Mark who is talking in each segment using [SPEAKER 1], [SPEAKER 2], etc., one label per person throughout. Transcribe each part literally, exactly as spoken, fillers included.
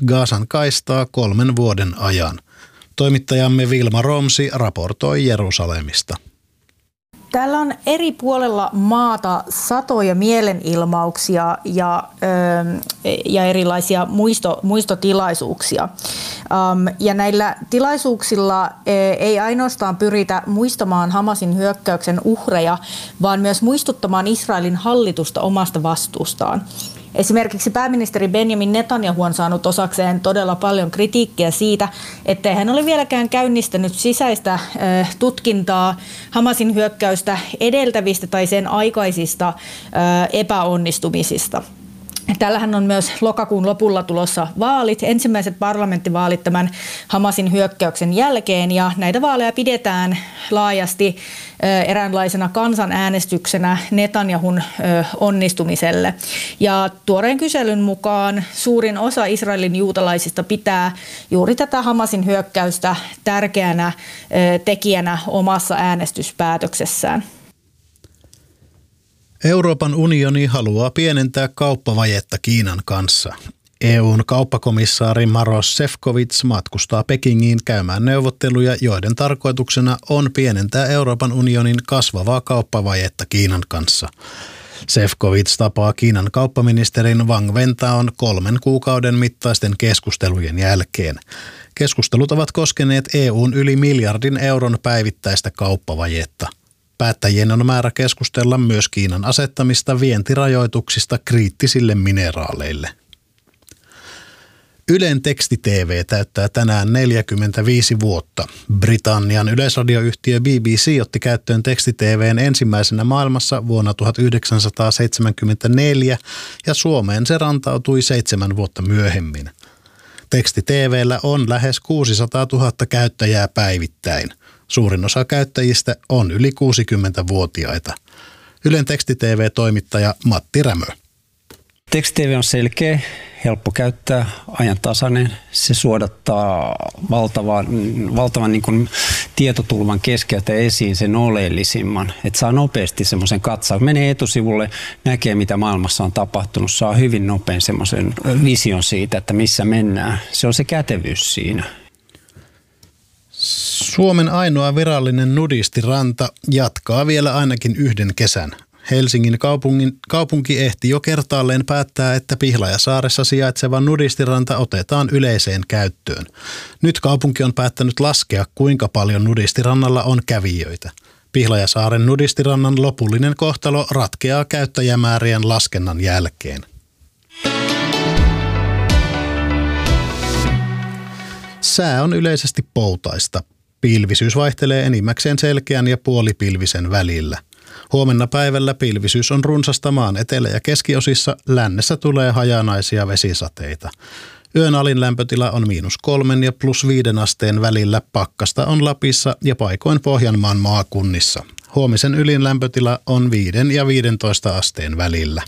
[SPEAKER 1] Gazan kaistaa kolmen vuoden ajan. Toimittajamme Vilma Romsi raportoi Jerusalemista.
[SPEAKER 2] Täällä on eri puolella maata satoja mielenilmauksia ja, ja erilaisia muisto, muistotilaisuuksia. Ja näillä tilaisuuksilla ei ainoastaan pyritä muistamaan Hamasin hyökkäyksen uhreja, vaan myös muistuttamaan Israelin hallitusta omasta vastuustaan. Esimerkiksi pääministeri Benjamin Netanyahu on saanut osakseen todella paljon kritiikkiä siitä, ettei hän ole vieläkään käynnistänyt sisäistä tutkintaa Hamasin hyökkäystä edeltävistä tai sen aikaisista epäonnistumisista. Tällähän on myös lokakuun lopulla tulossa vaalit, ensimmäiset parlamenttivaalit tämän Hamasin hyökkäyksen jälkeen, ja näitä vaaleja pidetään laajasti eräänlaisena kansanäänestyksenä Netanyahun onnistumiselle. Ja tuoreen kyselyn mukaan suurin osa Israelin juutalaisista pitää juuri tätä Hamasin hyökkäystä tärkeänä tekijänä omassa äänestyspäätöksessään.
[SPEAKER 1] Euroopan unioni haluaa pienentää kauppavajetta Kiinan kanssa. E U:n kauppakomissaari Maros Šefčovič matkustaa Pekingiin käymään neuvotteluja, joiden tarkoituksena on pienentää Euroopan unionin kasvavaa kauppavajetta Kiinan kanssa. Šefčovič tapaa Kiinan kauppaministerin Wang Wentaon kolmen kuukauden mittaisten keskustelujen jälkeen. Keskustelut ovat koskeneet E U:n yli miljardin euron päivittäistä kauppavajetta. Päättäjien on määrä keskustella myös Kiinan asettamista vientirajoituksista kriittisille mineraaleille. Ylen teksti-T V täyttää tänään neljäkymmentäviisi vuotta. Britannian yleisradioyhtiö B B C otti käyttöön teksti-T V:n ensimmäisenä maailmassa vuonna tuhatyhdeksänsataaseitsemänkymmentäneljä ja Suomeen se rantautui seitsemän vuotta myöhemmin. Teksti-T V:llä on lähes kuusisataatuhatta käyttäjää päivittäin. Suurin osa käyttäjistä on yli kuusikymmentävuotiaita. Ylen teksti-T V-toimittaja Matti Rämö.
[SPEAKER 3] Teksti-T V on selkeä, helppo käyttää, ajantasainen. Se suodattaa valtavan, valtavan niin kuin tietotulvan keskeltä esiin sen oleellisimman. Että saa nopeasti semmoisen katsauksen. Menee etusivulle, näkee mitä maailmassa on tapahtunut. Saa hyvin nopein semmoisen vision siitä, että missä mennään. Se on se kätevyys siinä.
[SPEAKER 1] Suomen ainoa virallinen nudistiranta jatkaa vielä ainakin yhden kesän. Helsingin kaupungin, kaupunki ehti jo kertaalleen päättää, että Pihlajasaaressa sijaitseva nudistiranta otetaan yleiseen käyttöön. Nyt kaupunki on päättänyt laskea, kuinka paljon nudistirannalla on kävijöitä. Pihlajasaaren nudistirannan lopullinen kohtalo ratkeaa käyttäjämäärien laskennan jälkeen. Sää on yleisesti poutaista. Pilvisyys vaihtelee enimmäkseen selkeän ja puolipilvisen välillä. Huomenna päivällä pilvisyys on runsasta maan etelä- ja keskiosissa, lännessä tulee hajanaisia vesisateita. Yön alin lämpötila on miinus kolmen ja plus viiden asteen välillä, pakkasta on Lapissa ja paikoin Pohjanmaan maakunnissa. Huomisen ylin lämpötila on viiden ja viidentoista asteen välillä.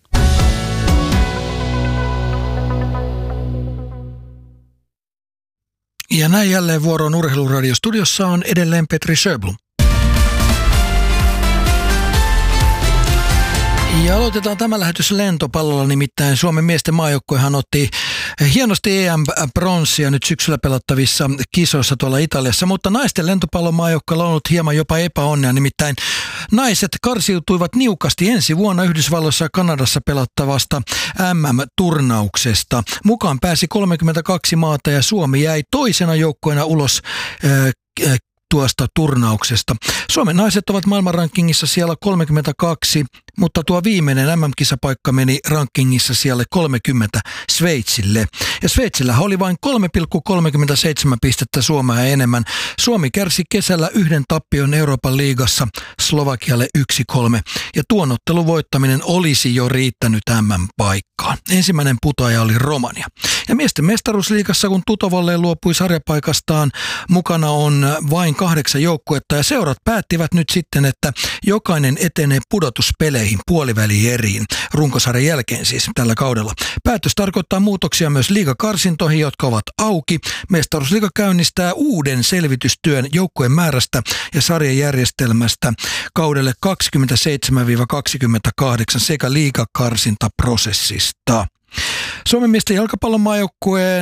[SPEAKER 4] Ja näin jälleen vuoroon Urheiluradiostudiossa on edelleen Petri Sjöblom. Ja aloitetaan tämä lähetys lentopallolla, nimittäin Suomen miesten maajoukkuehan otti hienosti E M-pronssia nyt syksyllä pelattavissa kisoissa tuolla Italiassa, mutta naisten lentopallon maajoukkueella on ollut hieman jopa epäonnea, nimittäin naiset karsiutuivat niukasti ensi vuonna Yhdysvalloissa ja Kanadassa pelattavasta M M-turnauksesta. Mukaan pääsi kolmekymmentäkaksi maata ja Suomi jäi toisena joukkueena ulos äh, tuosta turnauksesta. Suomen naiset ovat maailmanrankingissa siellä kolmekymmentäkaksi, mutta tuo viimeinen M M-kisapaikka meni rankingissa siellä kolmekymmentä Sveitsille. Ja Sveitsillä oli vain kolme pilkku kolmekymmentäseitsemän pistettä Suomea enemmän. Suomi kärsi kesällä yhden tappion Euroopan liigassa Slovakialle yksi kolme. Ja tuon ottelun voittaminen olisi jo riittänyt M M-paikkaan. Ensimmäinen putoaja oli Romania. Ja miesten mestaruusliigassa, kun Tutovalle luopui sarjapaikastaan, mukana on vain kahdeksan joukkuetta ja seurat päättivät nyt sitten, että jokainen etenee pudotuspeleihin puolivälieriin runkosarjan jälkeen siis tällä kaudella. Päätös tarkoittaa muutoksia myös liigakarsintoihin, jotka ovat auki. Mestaruusliiga käynnistää uuden selvitystyön joukkueen määrästä ja sarjajärjestelmästä kaudelle kaksikymmentäseitsemän kaksikymmentäkahdeksan sekä liigakarsintaprosessista. Suomen miesten jalkapallon maajoukkueen